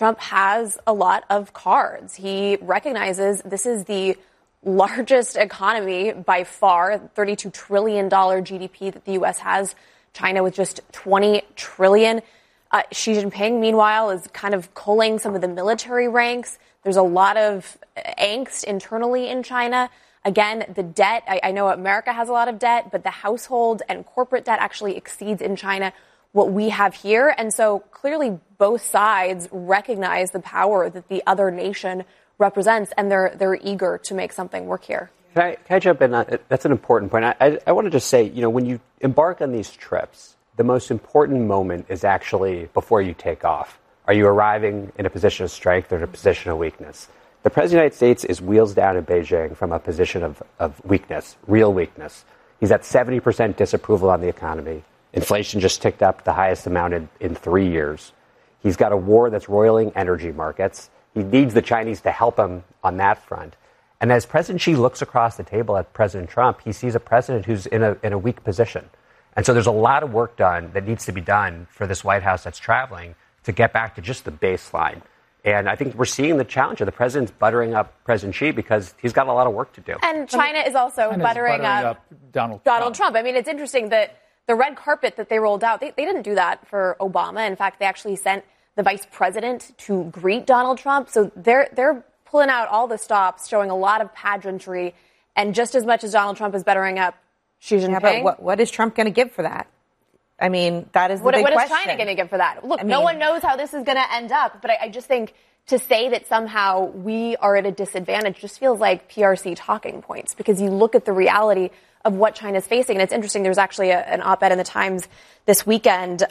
Trump has a lot of cards. He recognizes this is the largest economy by far, $32 trillion GDP that the U.S. has. China with just $20 trillion. Xi Jinping, meanwhile, is kind of culling some of the military ranks. There's a lot of angst internally in China. Again, the debt, I know America has a lot of debt, but the household and corporate debt actually exceeds in China what we have here. And so clearly both sides recognize the power that the other nation represents, and they're eager to make something work here. Can I jump in? That's an important point. I want to just say, when you embark on these trips, the most important moment is actually before you take off. Are you arriving in a position of strength or in a position of weakness? The President of the United States is wheels down in Beijing from a position of weakness, real weakness. He's at 70% disapproval on the economy. Inflation just ticked up the highest amount in 3 years. He's got a war that's roiling energy markets. He needs the Chinese to help him on that front. And as President Xi looks across the table at President Trump, he sees a president who's in a weak position. And so there's a lot of work done that needs to be done for this White House that's traveling to get back to just the baseline. And I think we're seeing the challenge of the president's buttering up President Xi because he's got a lot of work to do. And China is also buttering up Donald Trump. I mean, it's interesting that the red carpet that they rolled out, they didn't do that for Obama. In fact, they actually sent the vice president to greet Donald Trump. So they're pulling out all the stops, showing a lot of pageantry. And just as much as Donald Trump is buttering up Xi Jinping. Yeah, but what is Trump going to give for that? I mean, that is the big question. What is China going to give for that? Look, no one knows how this is going to end up, but I just think to say that somehow we are at a disadvantage just feels like PRC talking points, because you look at the reality of what China's facing. And it's interesting, there's actually an op-ed in the Times this weekend,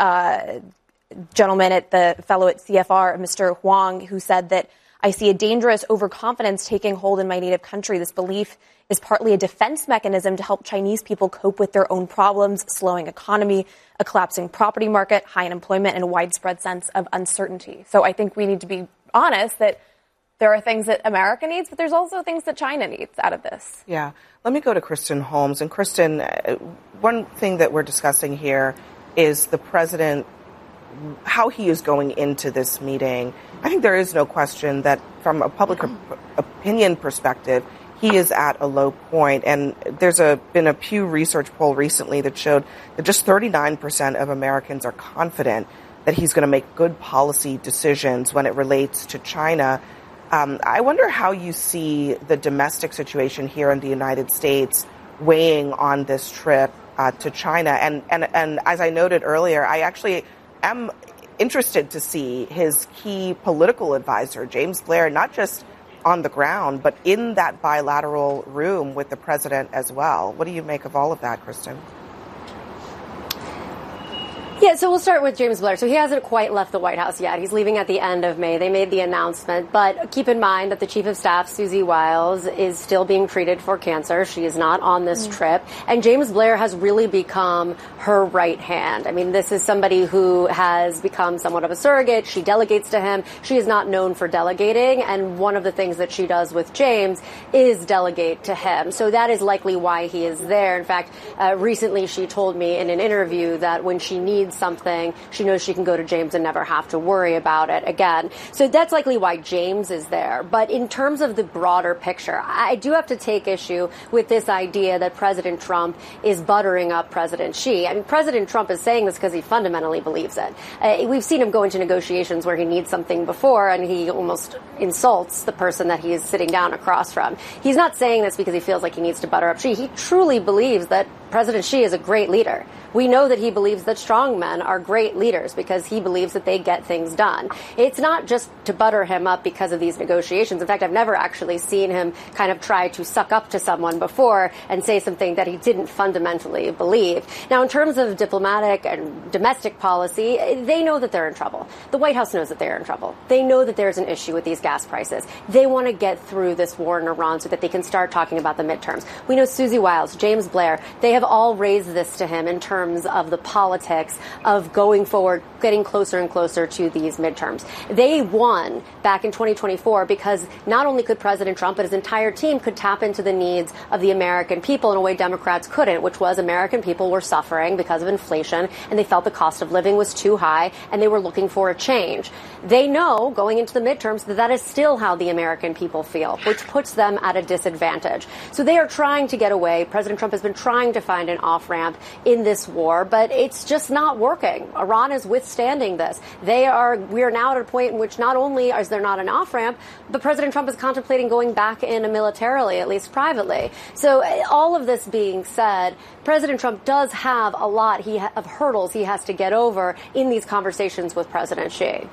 gentleman at the fellow at CFR, Mr. Huang, who said that I see a dangerous overconfidence taking hold in my native country. This belief is partly a defense mechanism to help Chinese people cope with their own problems, slowing economy, a collapsing property market, high unemployment, and a widespread sense of uncertainty. So I think we need to be honest that there are things that America needs, but there's also things that China needs out of this. Yeah. Let me go to Kristen Holmes. And Kristen, one thing that we're discussing here is the president, how he is going into this meeting. I think there is no question that from a public opinion perspective, he is at a low point. And there's been a Pew Research poll recently that showed that just 39% of Americans are confident that he's going to make good policy decisions when it relates to China. I wonder how you see the domestic situation here in the United States weighing on this trip to China. And as I noted earlier, I actually am interested to see his key political advisor, James Blair, not just on the ground, but in that bilateral room with the president as well. What do you make of all of that, Kristen? Yeah, so we'll start with James Blair. So he hasn't quite left the White House yet. He's leaving at the end of May. They made the announcement, but keep in mind that the Chief of Staff, Susie Wiles, is still being treated for cancer. She is not on this trip. And James Blair has really become her right hand. I mean, this is somebody who has become somewhat of a surrogate. She delegates to him. She is not known for delegating. And one of the things that she does with James is delegate to him. So that is likely why he is there. In fact, recently she told me in an interview that when she needs something, she knows she can go to James and never have to worry about it again. So that's likely why James is there. But in terms of the broader picture, I do have to take issue with this idea that President Trump is buttering up President Xi. I mean, President Trump is saying this because he fundamentally believes it. We've seen him go into negotiations where he needs something before and he almost insults the person that he is sitting down across from. He's not saying this because he feels like he needs to butter up Xi. He truly believes that President Xi is a great leader. We know that he believes that strong men are great leaders because he believes that they get things done. It's not just to butter him up because of these negotiations. In fact, I've never actually seen him kind of try to suck up to someone before and say something that he didn't fundamentally believe. Now, in terms of diplomatic and domestic policy, they know that they're in trouble. The White House knows that they're in trouble. They know that there's an issue with these gas prices. They want to get through this war in Iran so that they can start talking about the midterms. We know Susie Wiles, James Blair, they have have all raised this to him in terms of the politics of going forward, getting closer and closer to these midterms. They won back in 2024 because not only could President Trump, but his entire team could tap into the needs of the American people in a way Democrats couldn't, which was American people were suffering because of inflation, and they felt the cost of living was too high, and they were looking for a change. They know going into the midterms that that is still how the American people feel, which puts them at a disadvantage. So they are trying to get away. President Trump has been trying to find an off-ramp in this war, but it's just not working. Iran is withstanding this. We are now at a point in which not only is there not an off-ramp, but President Trump is contemplating going back in militarily, at least privately. So all of this being said, President Trump does have a lot of hurdles he has to get over in these conversations with President Xi.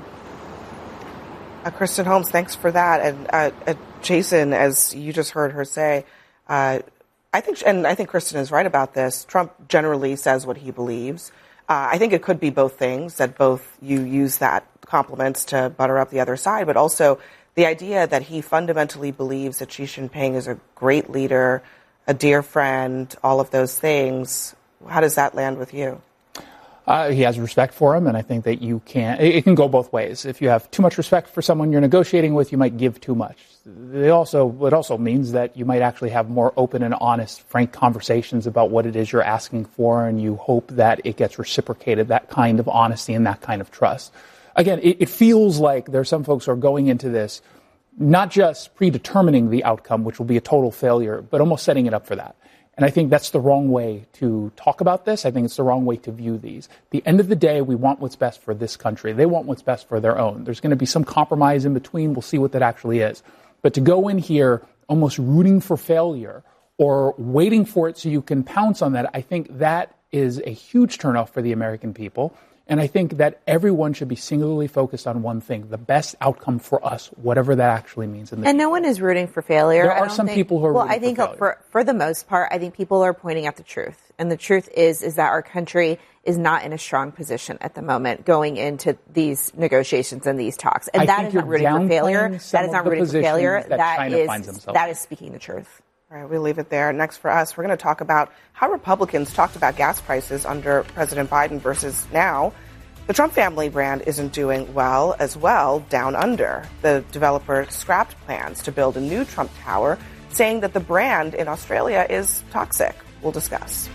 Kristen Holmes, thanks for that. And Jason, as you just heard her say, I think Kristen is right about this. Trump generally says what he believes. I think it could be both things, that both you use that compliments to butter up the other side, but also the idea that he fundamentally believes that Xi Jinping is a great leader, a dear friend, all of those things. How does that land with you? He has respect for him, and I think that it can go both ways. If you have too much respect for someone you're negotiating with, you might give too much. It also means that you might actually have more open and honest, frank conversations about what it is you're asking for, and you hope that it gets reciprocated, that kind of honesty and that kind of trust. Again, it feels like there are some folks who are going into this not just predetermining the outcome, which will be a total failure, but almost setting it up for that. And I think that's the wrong way to talk about this. I think it's the wrong way to view these. At the end of the day, we want what's best for this country. They want what's best for their own. There's going to be some compromise in between. We'll see what that actually is. But to go in here almost rooting for failure or waiting for it so you can pounce on that, I think that is a huge turnoff for the American people. And I think that everyone should be singularly focused on one thing, the best outcome for us, whatever that actually means. And no one is rooting for failure. There are some people who are rooting for failure. For the most part, I think people are pointing out the truth. And the truth is that our country is not in a strong position at the moment going into these negotiations and these talks. And that is not rooting for failure. That is not rooting for failure. That is speaking the truth. All right, we'll leave it there. Next for us, we're going to talk about how Republicans talked about gas prices under President Biden versus now. The Trump family brand isn't doing well as well down under. The developer scrapped plans to build a new Trump tower, saying that the brand in Australia is toxic. We'll discuss.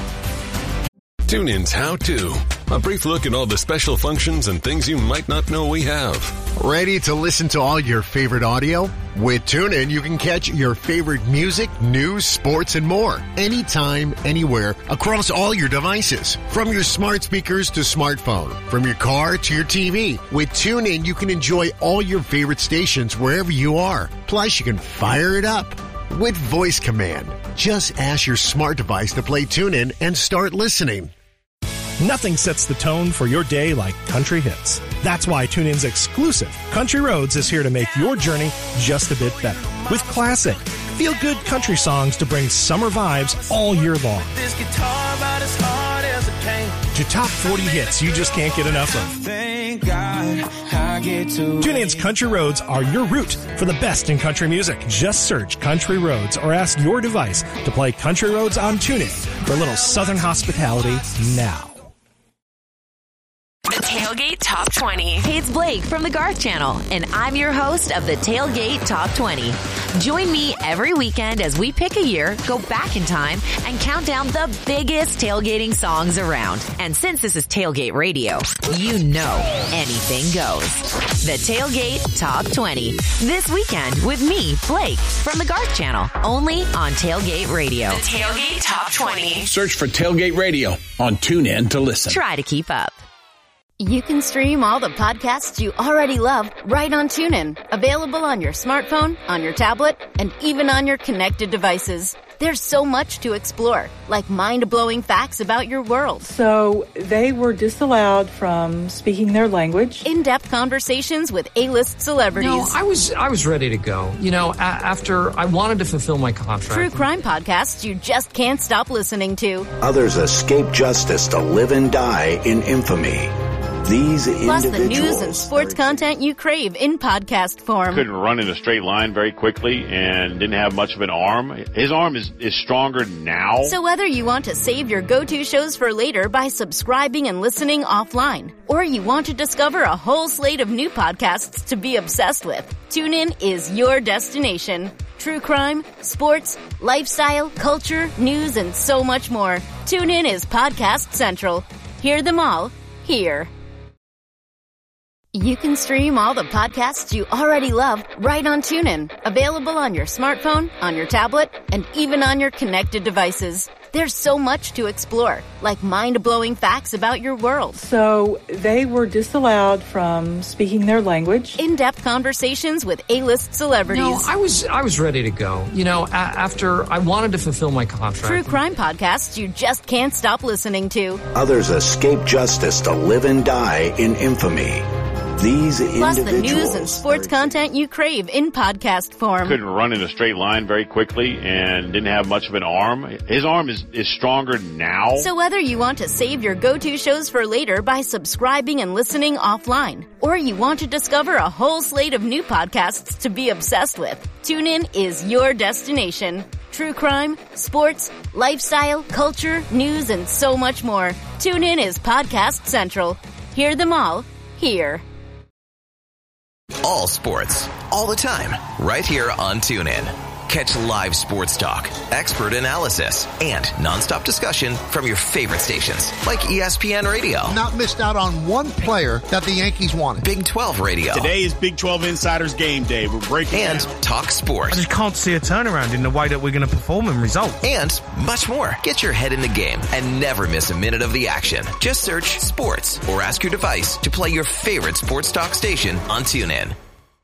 TuneIn's How To. A brief look at all the special functions and things you might not know we have. Ready to listen to all your favorite audio? With TuneIn, you can catch your favorite music, news, sports, and more. Anytime, anywhere, across all your devices. From your smart speakers to smartphone. From your car to your TV. With TuneIn, you can enjoy all your favorite stations wherever you are. Plus, you can fire it up with voice command. Just ask your smart device to play TuneIn and start listening. Nothing sets the tone for your day like country hits. That's why TuneIn's exclusive Country Roads is here to make your journey just a bit better. With classic, feel-good country songs to bring summer vibes all year long. This guitar about as hard as it can. To top 40 hits you just can't get enough of. Thank God I get to. TuneIn's Country Roads are your route for the best in country music. Just search Country Roads or ask your device to play Country Roads on TuneIn for a little Southern hospitality now. The Tailgate Top 20. Hey, it's Blake from the Garth Channel, and I'm your host of the Tailgate Top 20. Join me every weekend as we pick a year, go back in time, and count down the biggest tailgating songs around. And since this is Tailgate Radio, you know anything goes. The Tailgate Top 20. This weekend with me, Blake, from the Garth Channel, only on Tailgate Radio. The Tailgate Top 20. Search for Tailgate Radio on TuneIn to listen. Try to keep up. You can stream all the podcasts you already love right on TuneIn. Available on your smartphone, on your tablet, and even on your connected devices. There's so much to explore, like mind-blowing facts about your world. So they were disallowed from speaking their language. In-depth conversations with A-list celebrities. No, I was ready to go. You know, after I wanted to fulfill my contract. True crime podcasts you just can't stop listening to. Others escape justice to live and die in infamy. Plus the news and sports content you crave in podcast form. Couldn't run in a straight line very quickly and didn't have much of an arm. His arm is stronger now. So whether you want to save your go-to shows for later by subscribing and listening offline, or you want to discover a whole slate of new podcasts to be obsessed with, TuneIn is your destination. True crime, sports, lifestyle, culture, news, and so much more. TuneIn is Podcast Central. Hear them all here. You can stream all the podcasts you already love right on TuneIn. Available on your smartphone, on your tablet, and even on your connected devices. There's so much to explore, like mind-blowing facts about your world. So they were disallowed from speaking their language. In-depth conversations with A-list celebrities. No, I was ready to go. After I wanted to fulfill my contract. True crime podcasts you just can't stop listening to. Others escape justice to live and die in infamy. Plus the news and sports content you crave in podcast form. Couldn't run in a straight line very quickly and didn't have much of an arm. His arm is stronger now. So whether you want to save your go-to shows for later by subscribing and listening offline, or you want to discover a whole slate of new podcasts to be obsessed with, TuneIn is your destination. True crime, sports, lifestyle, culture, news, and so much more. TuneIn is Podcast Central. Hear them all here. All sports, all the time, right here on TuneIn. Catch live sports talk, expert analysis, and nonstop discussion from your favorite stations, like ESPN Radio. Not missed out on one player that the Yankees wanted. Big 12 Radio. Today is Big 12 Insiders Game Day. We're breaking and down. Talk sports. I just can't see a turnaround in the way that we're going to perform and result. And much more. Get your head in the game and never miss a minute of the action. Just search sports or ask your device to play your favorite sports talk station on TuneIn.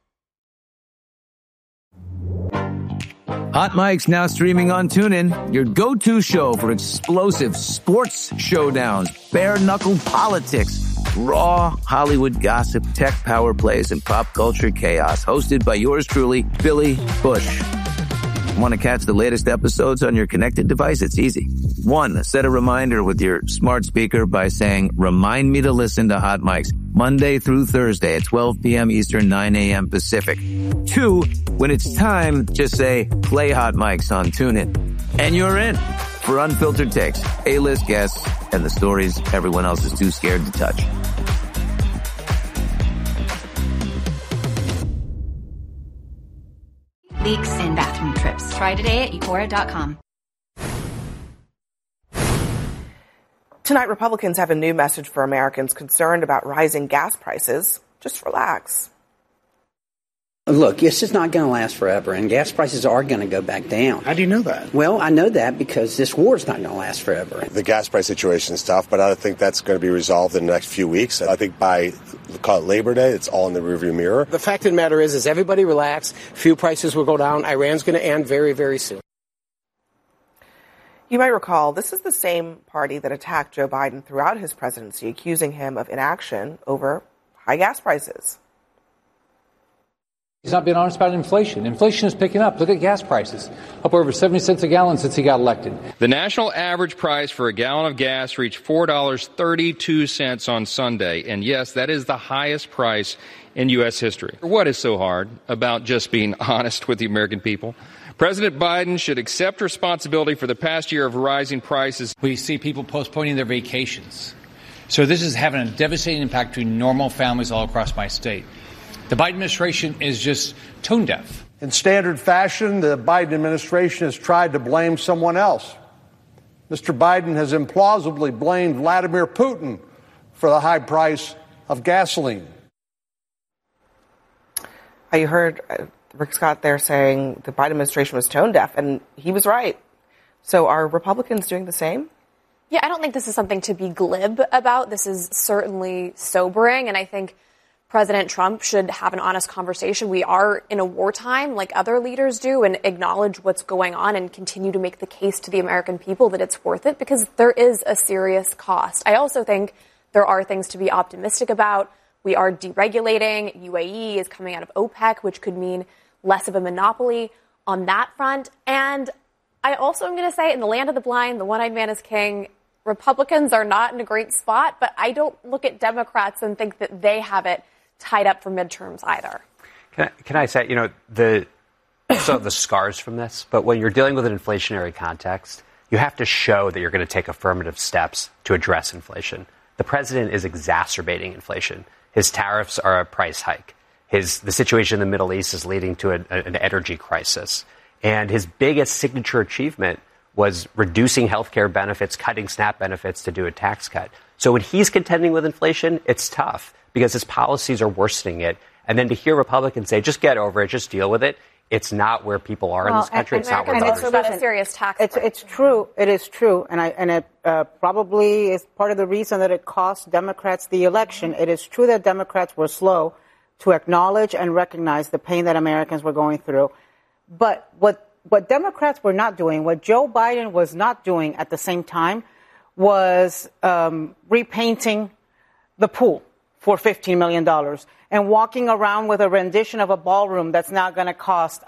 Hot Mic's now streaming on TuneIn, your go-to show for explosive sports showdowns, bare-knuckle politics, raw Hollywood gossip, tech power plays, and pop culture chaos. Hosted by yours truly, Billy Bush. Want to catch the latest episodes on your connected device? It's easy. 1, set a reminder with your smart speaker by saying, "Remind me to listen to Hot Mics Monday through Thursday at 12 p.m. Eastern, 9 a.m. Pacific." 2, when it's time, just say, "Play Hot Mics on TuneIn." And you're in for unfiltered takes, A-list guests, and the stories everyone else is too scared to touch. Leaks and bathroom trips. Try today at Eupora.com. Tonight, Republicans have a new message for Americans concerned about rising gas prices. Just relax. Look, this is not going to last forever, and gas prices are going to go back down. How do you know that? Well, I know that because this war is not going to last forever. The gas price situation is tough, but I think that's going to be resolved in the next few weeks. I think by, call it Labor Day, it's all in the rearview mirror. The fact of the matter is everybody relax. Fuel prices will go down. Iran's going to end very, very soon. You might recall, this is the same party that attacked Joe Biden throughout his presidency, accusing him of inaction over high gas prices. He's not being honest about inflation. Inflation is picking up. Look at gas prices, up over 70 cents a gallon since he got elected. The national average price for a gallon of gas reached $4.32 on Sunday. And yes, that is the highest price in U.S. history. What is so hard about just being honest with the American people? President Biden should accept responsibility for the past year of rising prices. We see people postponing their vacations. So this is having a devastating impact to normal families all across my state. The Biden administration is just tone deaf. In standard fashion, the Biden administration has tried to blame someone else. Mr. Biden has implausibly blamed Vladimir Putin for the high price of gasoline. You heard Rick Scott there saying the Biden administration was tone deaf, and he was right. So are Republicans doing the same? Yeah, I don't think this is something to be glib about. This is certainly sobering, and I think President Trump should have an honest conversation. We are in a wartime like other leaders do, and acknowledge what's going on and continue to make the case to the American people that it's worth it, because there is a serious cost. I also think there are things to be optimistic about. We are deregulating. UAE is coming out of OPEC, which could mean less of a monopoly on that front. And I also am going to say, in the land of the blind, the one-eyed man is king. Republicans are not in a great spot, but I don't look at Democrats and think that they have it tied up for midterms either. Can I say, the scars from this, but when you're dealing with an inflationary context, you have to show that you're going to take affirmative steps to address inflation. The president is exacerbating inflation. His tariffs are a price hike. The situation in the Middle East is leading to an energy crisis. And his biggest signature achievement was reducing health care benefits, cutting SNAP benefits to do a tax cut. So when he's contending with inflation, it's tough because his policies are worsening it. And then to hear Republicans say, just get over it, just deal with it, it's not where people are in this country. It's not where it's about a serious tax. It's true. It is true. And it probably is part of the reason that it cost Democrats the election. It is true that Democrats were slow to acknowledge and recognize the pain that Americans were going through. But what Democrats were not doing, what Joe Biden was not doing at the same time, was repainting the pool for $15 million and walking around with a rendition of a ballroom that's now going to cost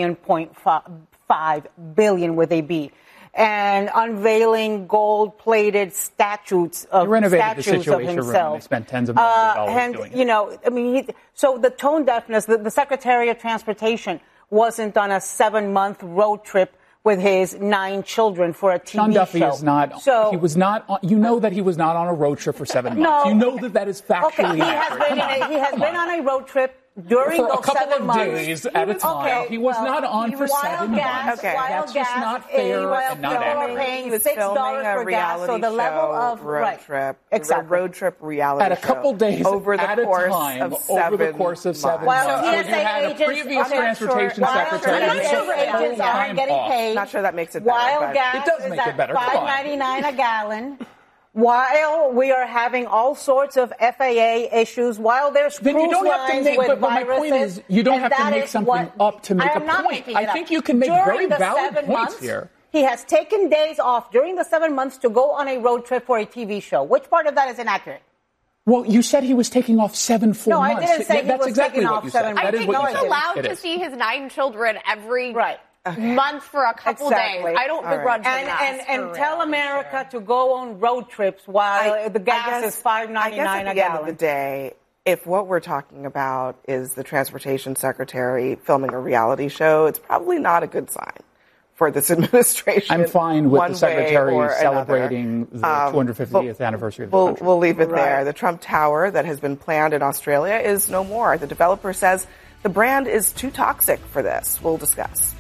$1.5 billion with a B, and unveiling gold-plated statues of himself. They spent tens of millions of dollars doing it. So the tone deafness, the Secretary of Transportation wasn't on a 7-month road trip with his 9 children for a TV Sean Duffy show. Is not. So he was not. You know that he was not on a road trip for 7 months. No, you know that is factually accurate. He has been on a road trip during those 7 months. For a couple of days at a time. He was not on for 7 months. That's just not fair and not accurate. He was filming a reality show road trip. Exactly. A road trip reality at a couple days over the course of 7 months. So you had a previous transportation secretary. Agents aren't getting paid. Not sure that makes it better. While gas is at $5.99 a gallon. While we are having all sorts of FAA issues, while there's cruise lines with viruses, my point is, you don't have to make something up to make a point. I think you can make very valid points here. He has taken days off during the 7 months to go on a road trip for a TV show. Which part of that is inaccurate? Well, you said he was taking off 7 full months. No, I didn't say he was taking off 7 months. I think he's allowed to see his 9 children every month for a couple days. I don't begrudge him that. And tell America to go on road trips while the gas is $5.99 a gallon. At the end of the day, if what we're talking about is the transportation secretary filming a reality show, it's probably not a good sign for this administration. I'm fine with the secretary celebrating the 250th anniversary of the country. We'll leave it there. The Trump Tower that has been planned in Australia is no more. The developer says the brand is too toxic for this. We'll discuss.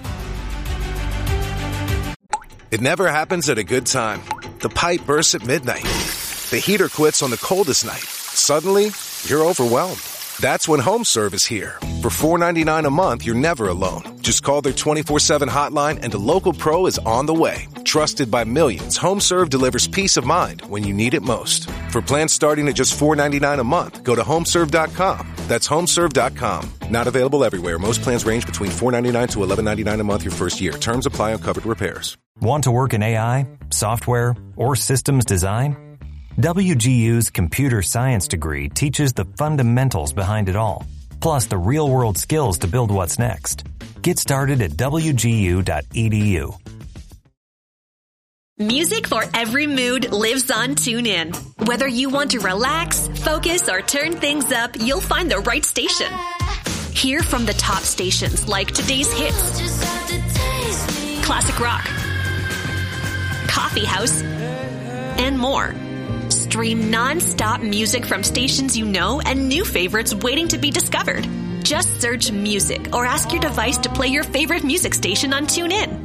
It never happens at a good time. The pipe bursts at midnight. The heater quits on the coldest night. Suddenly, you're overwhelmed. That's when HomeServe is here. For $4.99 a month, you're never alone. Just call their 24/7 hotline and a local pro is on the way. Trusted by millions, HomeServe delivers peace of mind when you need it most. For plans starting at just $4.99 a month, go to HomeServe.com. That's HomeServe.com. Not available everywhere. Most plans range between $4.99 to $11.99 a month your first year. Terms apply on covered repairs. Want to work in AI, software, or systems design? WGU's computer science degree teaches the fundamentals behind it all, plus the real-world skills to build what's next. Get started at WGU.edu. Music for every mood lives on TuneIn. Whether you want to relax, focus, or turn things up, you'll find the right station. Hear from the top stations like today's hits, classic rock, coffee house, and more. Stream non-stop music from stations you know and new favorites waiting to be discovered. Just search music or ask your device to play your favorite music station on TuneIn.